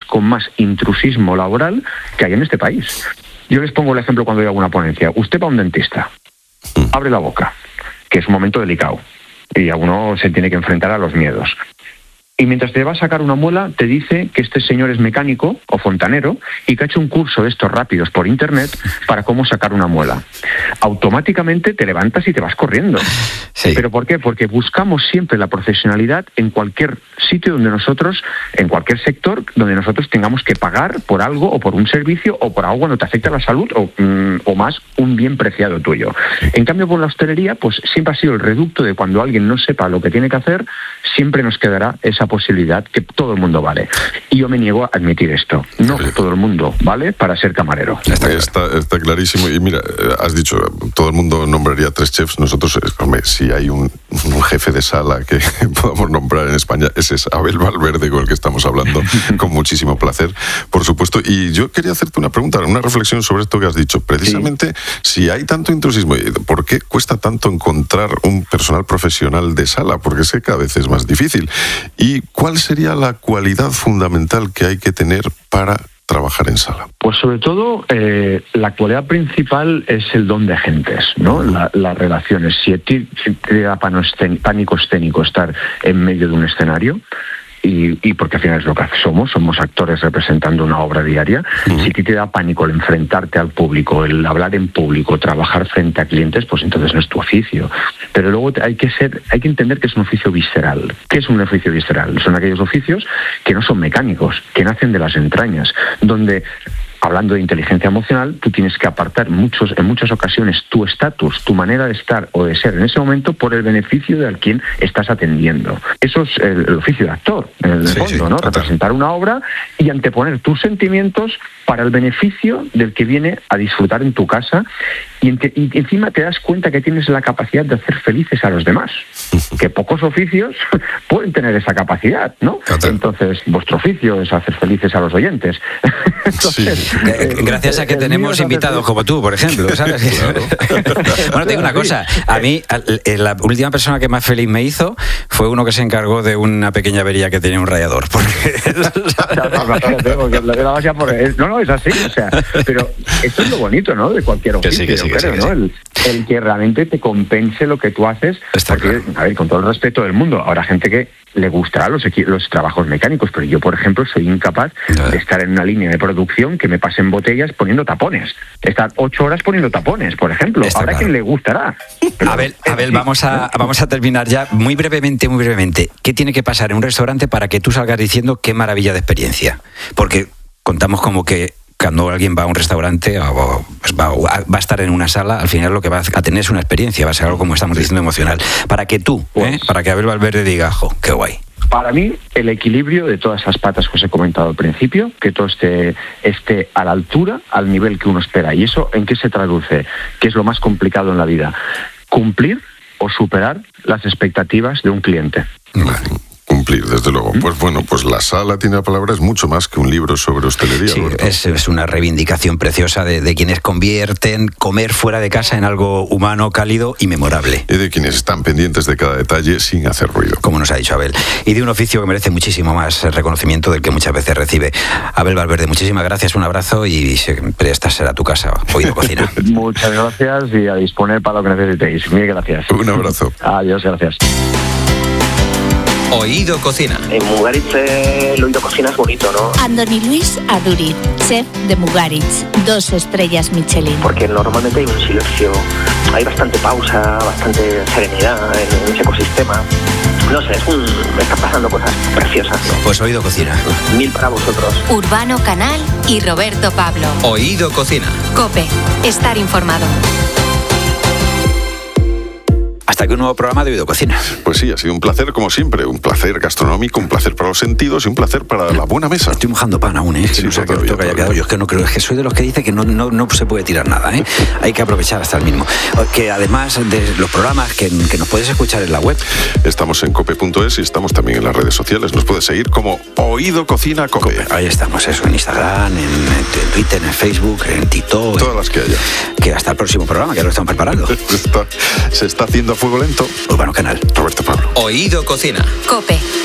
con más intrusismo laboral que hay en este país. Yo les pongo el ejemplo cuando hay alguna ponencia. Usted va a un dentista, abre la boca, que es un momento delicado, y a uno se tiene que enfrentar a los miedos. Y mientras te va a sacar una muela, te dice que este señor es mecánico o fontanero y que ha hecho un curso de estos rápidos por internet para cómo sacar una muela. Automáticamente te levantas y te vas corriendo. Sí. ¿Pero por qué? Porque buscamos siempre la profesionalidad en cualquier sitio donde nosotros, en cualquier sector, donde nosotros tengamos que pagar por algo o por un servicio o por algo cuando te afecta la salud o más un bien preciado tuyo. En cambio, con la hostelería, pues siempre ha sido el reducto de cuando alguien no sepa lo que tiene que hacer, siempre nos quedará esa posibilidad que todo el mundo vale. Y yo me niego a admitir esto. No todo el mundo vale para ser camarero. Está clarísimo. Y mira, has dicho, todo el mundo nombraría 3 chefs. Nosotros, hombre, si hay un jefe de sala que podamos nombrar en España, ese es Abel Valverde, con el que estamos hablando con muchísimo placer, por supuesto. Y yo quería hacerte una pregunta, una reflexión sobre esto que has dicho. Precisamente, si hay tanto intrusismo, ¿por qué cuesta tanto encontrar un personal profesional de sala? Porque sé que cada vez es más difícil. ¿Y cuál sería la cualidad fundamental que hay que tener para trabajar en sala? Pues sobre todo la cualidad principal es el don de gentes, ¿no? Las relaciones. Si te da pánico escénico estar en medio de un escenario, y porque al final es lo que somos actores representando una obra diaria. Si a ti te da pánico el enfrentarte al público, el hablar en público, trabajar frente a clientes, pues entonces no es tu oficio. Pero luego hay que entender que es un oficio visceral. ¿Qué es un oficio visceral? Son aquellos oficios que no son mecánicos, que nacen de las entrañas, donde, hablando de inteligencia emocional, tú tienes que apartar en muchas ocasiones tu estatus, tu manera de estar o de ser en ese momento por el beneficio de a quien estás atendiendo. Eso es el oficio de actor, en el fondo, ¿no? Representar una obra y anteponer tus sentimientos para el beneficio del que viene a disfrutar en tu casa y encima te das cuenta que tienes la capacidad de hacer felices a los demás, que pocos oficios pueden tener esa capacidad, ¿no? Entonces, vuestro oficio es hacer felices a los oyentes. Entonces, gracias a que tenemos invitados como tú, por ejemplo, ¿sabes? Claro. Bueno, te digo una cosa, a mí la última persona que más feliz me hizo fue uno que se encargó de una pequeña avería que tenía un radiador. No, es así, o sea, pero esto es lo bonito, ¿no? De cualquier oficio, ¿no? El que realmente te compense lo que tú haces. Porque, a ver, con todo el respeto del mundo, habrá gente que le gustará los trabajos mecánicos, pero yo, por ejemplo, soy incapaz de estar en una línea de producción que me pasen botellas poniendo tapones. Estar 8 horas poniendo tapones, por ejemplo. Habrá quien le gustará. Abel, vamos a terminar ya muy brevemente. ¿Qué tiene que pasar en un restaurante para que tú salgas diciendo qué maravilla de experiencia? Porque contamos como que cuando alguien va a un restaurante va a estar en una sala, al final lo que va a tener es una experiencia, va a ser algo, como estamos diciendo, emocional. Para que tú, para que Abel Valverde diga, ¡jo, qué guay! Para mí, el equilibrio de todas esas patas que os he comentado al principio, que todo esté a la altura, al nivel que uno espera. ¿Y eso en qué se traduce? ¿Qué es lo más complicado en la vida? Cumplir o superar las expectativas de un cliente. Vale. Cumplir, desde luego. Pues bueno, pues La Sala tiene la palabra, es mucho más que un libro sobre hostelería. Sí, es una reivindicación preciosa de quienes convierten comer fuera de casa en algo humano, cálido y memorable. Y de quienes están pendientes de cada detalle sin hacer ruido. Como nos ha dicho Abel. Y de un oficio que merece muchísimo más reconocimiento del que muchas veces recibe. Abel Valverde, muchísimas gracias, un abrazo y siempre esta será tu casa, Oído Cocina. Muchas gracias y a disponer para lo que necesitéis. Mil gracias. Un abrazo. Adiós, gracias. Oído Cocina. En Mugaritz el Oído Cocina es bonito, ¿no? Andoni Luis Aduriz, chef de Mugaritz, 2 estrellas Michelin. Porque normalmente hay un silencio, hay bastante pausa, bastante serenidad en ese ecosistema. No sé, están pasando cosas preciosas, ¿no? Pues Oído Cocina. 1000 para vosotros. Urbano Canal y Roberto Pablo. Oído Cocina. COPE, estar informado. Hasta aquí un nuevo programa de Oído Cocina. Pues sí, ha sido un placer como siempre, un placer gastronómico, un placer para los sentidos y un placer para la buena mesa. Estoy mojando pan aún, ¿eh? Sí, no sé qué que haya quedado. Yo es que no creo, es que soy de los que dice que no se puede tirar nada, ¿eh? Hay que aprovechar hasta el mínimo. Que además de los programas que nos puedes escuchar en la web. Estamos en cope.es y estamos también en las redes sociales. Nos puedes seguir como Oído Cocina Cope. Ahí estamos, eso, en Instagram, en Twitter, en Facebook, en TikTok. Todas las que haya. Que hasta el próximo programa, que ya lo estamos preparando. Se está haciendo a fuego lento. Urbano Canal. Roberto Pablo. Oído Cocina. COPE.